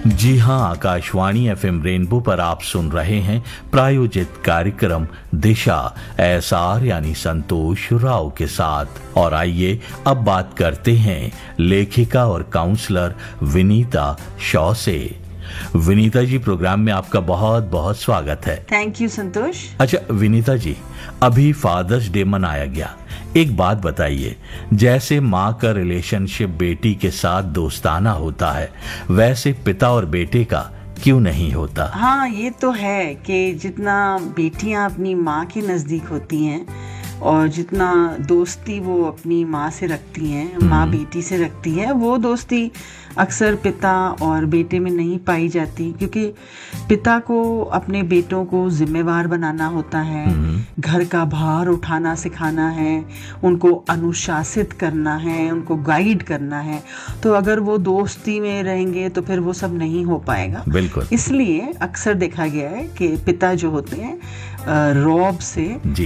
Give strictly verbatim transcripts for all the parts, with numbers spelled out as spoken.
जी हाँ, Akashvani FM rainbow पर आप सुन रहे हैं प्रायोजित कार्यक्रम दिशा एसआर यानी संतोष राव के साथ। और आइए अब बात करते हैं लेखिका और काउंसलर विनीता शॉ से। विनीता जी, प्रोग्राम में आपका बहुत बहुत स्वागत है। थैंक यू संतोष। अच्छा विनीता जी, अभी फादर्स डे मनाया गया। एक बात बताइए, जैसे माँ का रिलेशनशिप बेटी के साथ दोस्ताना होता है, वैसे पिता और बेटे का क्यों नहीं होता? हाँ, ये तो है कि जितना बेटियां अपनी माँ के नजदीक होती हैं और जितना दोस्ती वो अपनी माँ से रखती हैं, माँ बेटी से रखती है, वो दोस्ती अक्सर पिता और बेटे में नहीं पाई जाती। क्योंकि पिता को अपने बेटों को जिम्मेवार बनाना होता है, घर का भार उठाना सिखाना है, उनको अनुशासित करना है, उनको गाइड करना है। तो अगर वो दोस्ती में रहेंगे तो फिर वो सब नहीं हो पाएगा। बिल्कुल। इसलिए अक्सर देखा गया है कि पिता जो होते हैं रौब से जी।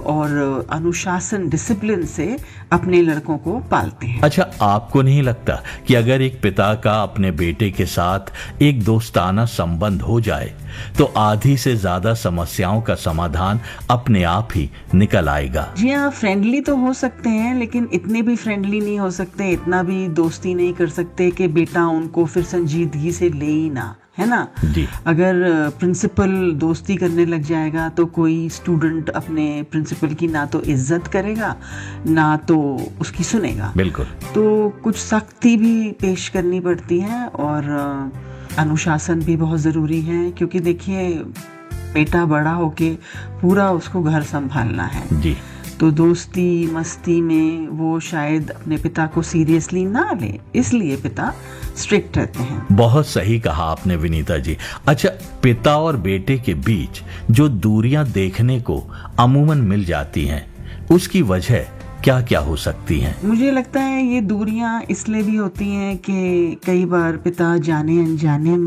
और अनुशासन डिसिप्लिन से अपने लड़कों को पालते हैं। अच्छा, आपको नहीं लगता कि अगर एक पिता का अपने बेटे के साथ एक दोस्ताना संबंध हो जाए तो आधी से ज्यादा समस्याओं का समाधान अपने आप ही निकल आएगा? जी हाँ, फ्रेंडली तो हो सकते हैं, लेकिन इतने भी फ्रेंडली नहीं हो सकते, इतना भी दोस्ती नहीं कर सकते कि बेटा उनको फिर संजीदगी से ले ही ना, है ना जी। अगर प्रिंसिपल दोस्ती करने लग जाएगा तो कोई स्टूडेंट अपने प्रिंसिपल की ना तो इज्जत करेगा ना तो उसकी सुनेगा। बिल्कुल। तो कुछ सख्ती भी पेश करनी पड़ती है और अनुशासन भी बहुत ज़रूरी है। क्योंकि देखिए, बेटा बड़ा होके पूरा उसको घर संभालना है। जी। तो दोस्ती मस्ती में वो शायद अपने पिता को सीरियसली ना ले, इसलिए पिता स्ट्रिक्ट रहते हैं। बहुत सही कहा आपने विनीता जी। अच्छा, पिता और बेटे के बीच जो दूरियां देखने को अमूमन मिल जाती हैं, उसकी वजह क्या क्या हो सकती हैं? मुझे लगता है ये दूरियां इसलिए भी होती हैं कि कई बार पिता जाने अनजाने में